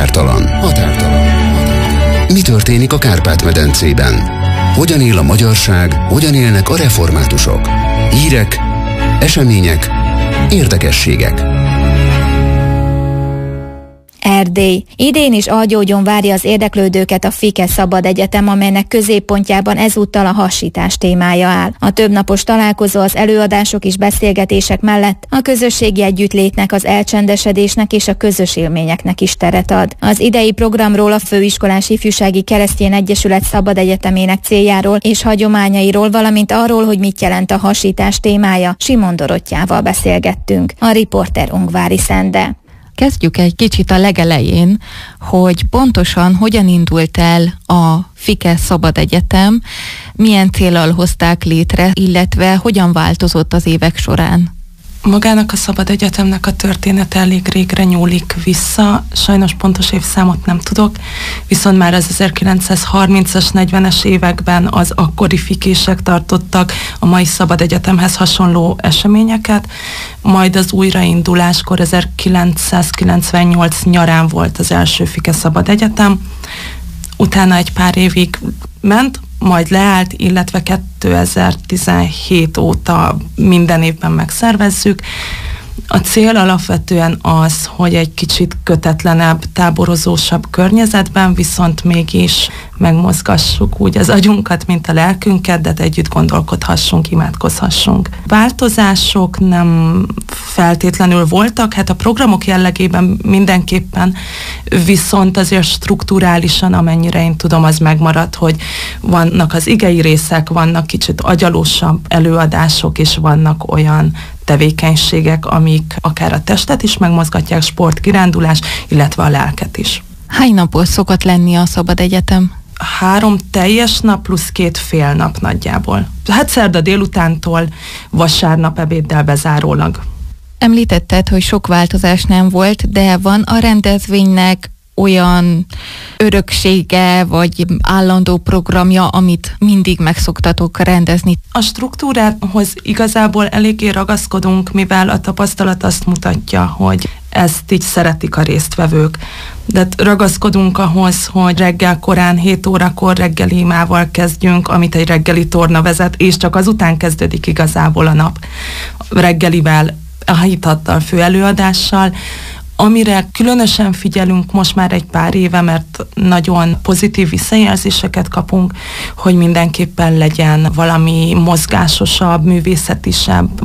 Határtalan. Mi történik a Kárpát-medencében? Hogyan él a magyarság, hogyan élnek a reformátusok? Hírek, események, érdekességek. Erdély. Idén is algyógyon várja az érdeklődőket a Fike Szabad Egyetem, amelynek középpontjában ezúttal a hasítás témája áll. A többnapos találkozó az előadások és beszélgetések mellett a közösségi együttlétnek, az elcsendesedésnek és a közös élményeknek is teret ad. Az idei programról a Főiskolás Ifjúsági Keresztény Egyesület Szabad Egyetemének céljáról és hagyományairól, valamint arról, hogy mit jelent a hasítás témája, Simon Dorottyával beszélgettünk. A riporter Ungvári Szende. Kezdjük egy kicsit a legelején, hogy pontosan hogyan indult el a Fike Szabad Egyetem, milyen céllal hozták létre, illetve hogyan változott az évek során. Magának a Szabad Egyetemnek a története elég régre nyúlik vissza, sajnos pontos évszámot nem tudok, viszont már az 1930-as, 40-es években az akkori fikések tartottak a mai Szabad Egyetemhez hasonló eseményeket, majd az újrainduláskor 1998 nyarán volt az első Fike Szabad Egyetem, utána egy pár évig ment, majd leállt, illetve 2017 óta minden évben megszervezzük. A cél alapvetően az, hogy egy kicsit kötetlenebb, táborozósabb környezetben, viszont mégis megmozgassuk úgy az agyunkat, mint a lelkünket, de együtt gondolkodhassunk, imádkozhassunk. Változások nem feltétlenül voltak, hát a programok jellegében mindenképpen, viszont azért strukturálisan, amennyire én tudom, az megmaradt, hogy vannak az igei részek, vannak kicsit agyalósabb előadások, és vannak olyan tevékenységek, amik akár a testet is megmozgatják, sport, kirándulás, illetve a lelket is. Hány napos szokott lenni a Szabad Egyetem? 3 teljes nap plusz 2 fél nap nagyjából. Hát szerda délutántól vasárnap ebéddel bezárólag. Említetted, hogy sok változás nem volt, de van a rendezvénynek olyan öröksége, vagy állandó programja, amit mindig meg szoktatok rendezni? A struktúrához igazából eléggé ragaszkodunk, mivel a tapasztalat azt mutatja, hogy ezt így szeretik a résztvevők. De ragaszkodunk ahhoz, hogy reggel korán 7 órakor reggeli imával kezdjünk, amit egy reggeli torna vezet, és csak azután kezdődik igazából a nap reggelivel, a hitattal, fő előadással. Amire különösen figyelünk most már egy pár éve, mert nagyon pozitív visszajelzéseket kapunk, hogy mindenképpen legyen valami mozgásosabb, művészetisebb,